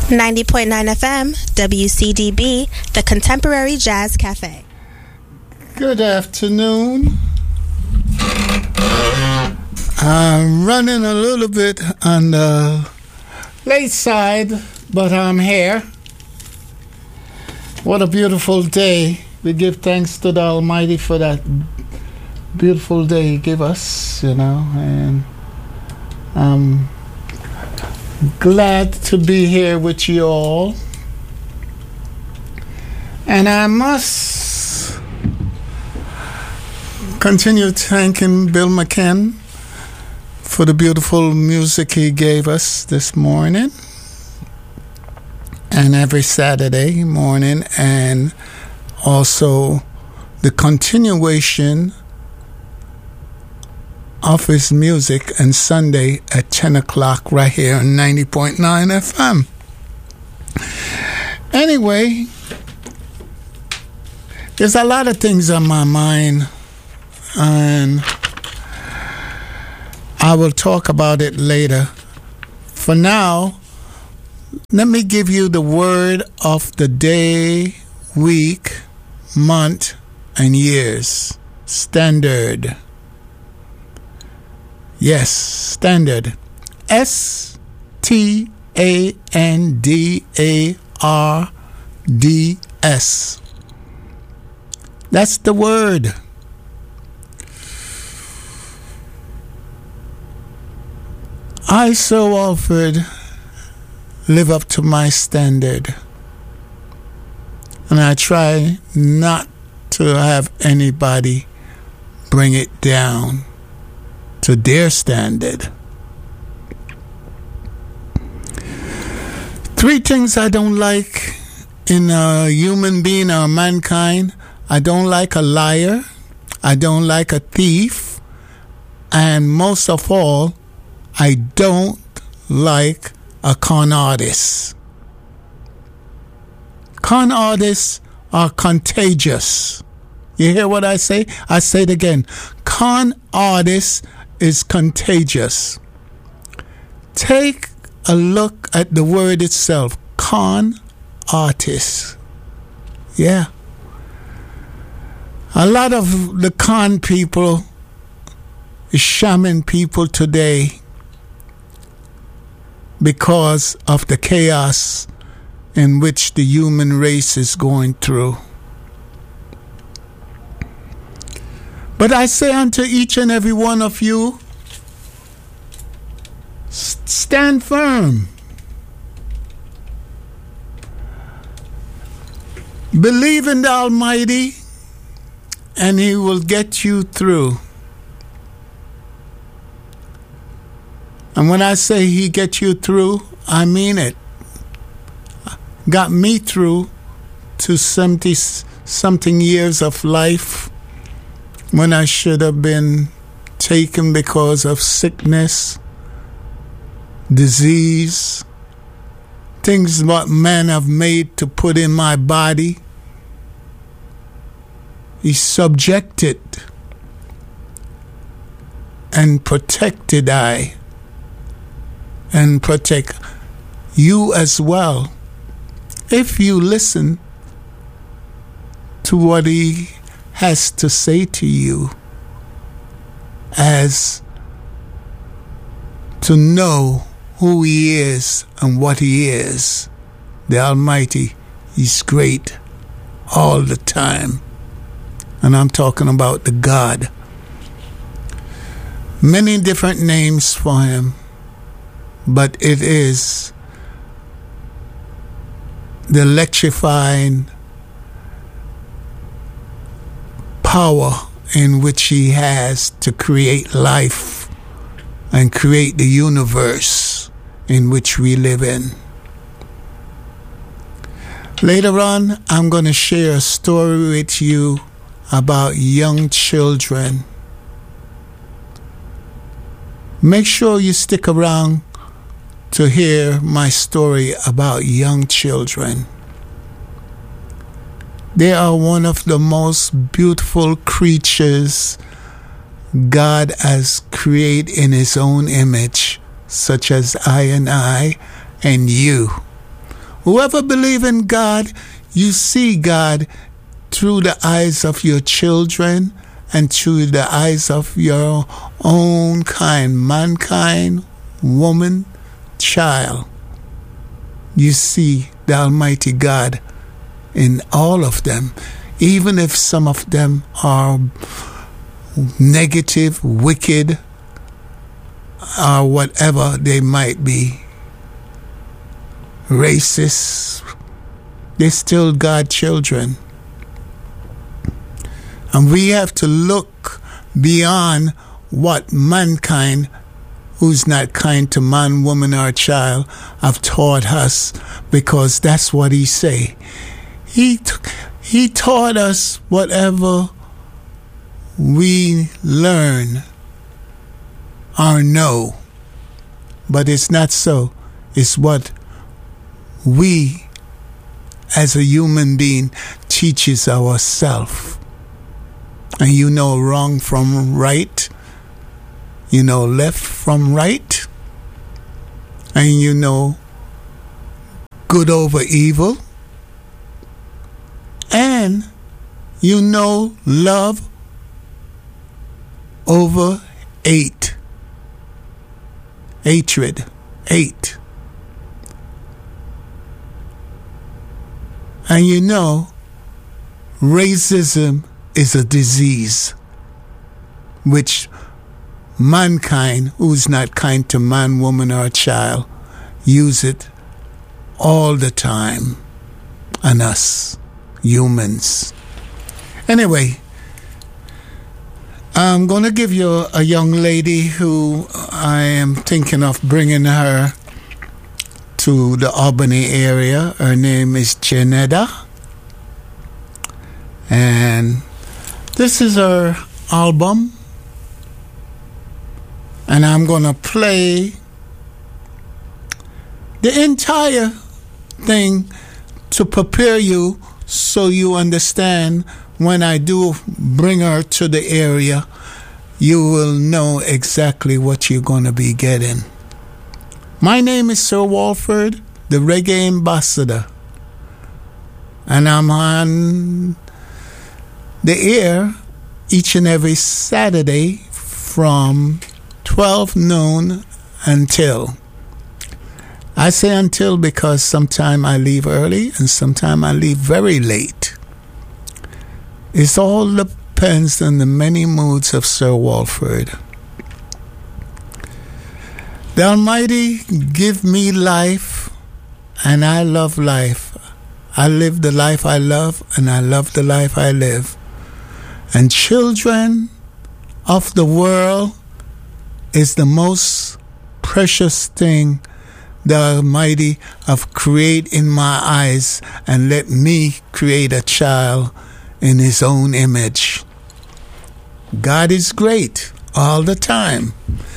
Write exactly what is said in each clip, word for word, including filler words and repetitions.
ninety point nine F M, W C D B, the Contemporary Jazz Cafe. Good afternoon. I'm running a little bit on the late side, but I'm here. What a beautiful day. We give thanks to the Almighty for that beautiful day He gave us, you know, and I'm glad to be here with you all. And I must continue thanking Bill McKen for the beautiful music he gave us this morning and every Saturday morning, and also the continuation of his music and Sunday at ten o'clock right here on ninety point nine F M. Anyway, there's a lot of things on my mind, and I will talk about it later. For now, let me give you the word of the day, week, month, and years. Standard. Yes, standard. S T A N D A R D S. That's the word. I so often live up to my standard, and I try not to have anybody bring it down to their standard. Three things I don't like in a human being or mankind. I don't like a liar, I don't like a thief, and most of all, I don't like a con artist. Con artists are contagious. You hear what I say? I say it again. Con artists is contagious. Take a look at the word itself. Con artist. Yeah. A lot of the con people is shamming people today because of the chaos in which the human race is going through. But I say unto each and every one of you, stand firm. Believe in the Almighty, and He will get you through. And when I say He get you through, I mean it. Got me through to seventy something years of life when I should have been taken because of sickness, disease, things what men have made to put in my body. He subjected and protected I, and protect you as well, if you listen to what He has to say to you, as to know who He is and what He is. The Almighty is great all the time. And I'm talking about the God. Many different names for Him, but it is the electrifying power in which He has to create life and create the universe in which we live in. Later on, I'm going to share a story with you about young children. Make sure you stick around to hear my story about young children. They are one of the most beautiful creatures God has created in His own image, such as I and I and you. Whoever believes in God, you see God through the eyes of your children and through the eyes of your own kind, mankind, woman, child. You see the Almighty God in all of them, even if some of them are negative, wicked, or whatever they might be, racist, they're still God's children. And we have to look beyond what mankind, who's not kind to man, woman, or child, have taught us, because that's what he say. He, t- he taught us whatever we learn or know, but it's not so. It's what we as a human being teaches ourselves. And you know wrong from right, you know left from right, and you know good over evil, and you know love over hate. Hatred. Hate. And you know racism is a disease which mankind, who's not kind to man, woman, or child, use it all the time on us humans. Anyway, I'm going to give you a young lady who I am thinking of bringing her to the Albany area. Her name is Janetta. And this is her album. And I'm going to play the entire thing to prepare you so you understand when I do bring her to the area, you will know exactly what you're going to be getting. My name is Sir Walford, the Reggae Ambassador. And I'm on the air each and every Saturday from twelve noon until. I say until because sometime I leave early and sometime I leave very late. It all depends on the many moods of Sir Walford. The Almighty give me life, and I love life. I live the life I love, and I love the life I live. And children of the world is the most precious thing the Almighty have created in my eyes, and let me create a child in His own image. God is great all the time.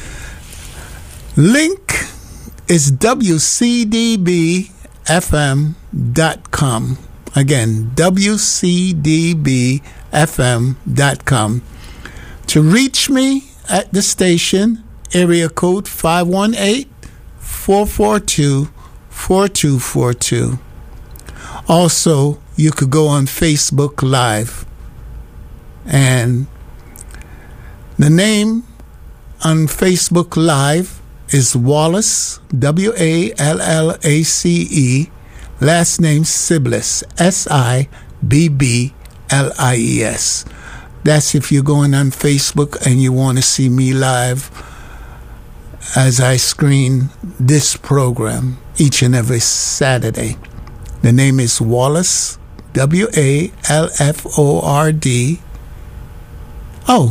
Link is W C D B F M dot com. Again, W C D B F M dot com. To reach me at the station, area code five one eight, four four two, four two four two. Also, you could go on Facebook Live. And the name on Facebook Live is Wallace, W A L L A C E. Last name Sibbliss, S I B B L I E S. That's if you're going on Facebook and you want to see me live as I screen this program each and every Saturday. The name is Wallace, W A L F O R D. Oh,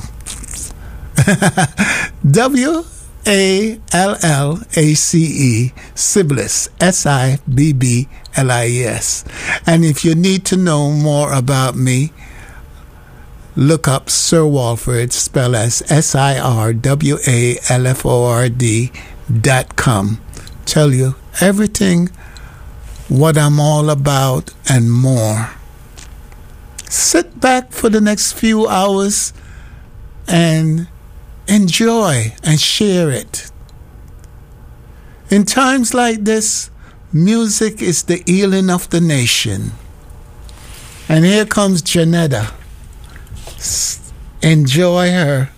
W A L L A C E, Sibbliss, S I B B L I E S. And if you need to know more about me, look up Sir Walford, spelled as S I R W A L F O R D dot com. Tell you everything, what I'm all about, and more. Sit back for the next few hours and enjoy and share it. In times like this, Music is the healing of the nation. And here comes Janetta. S- Enjoy her.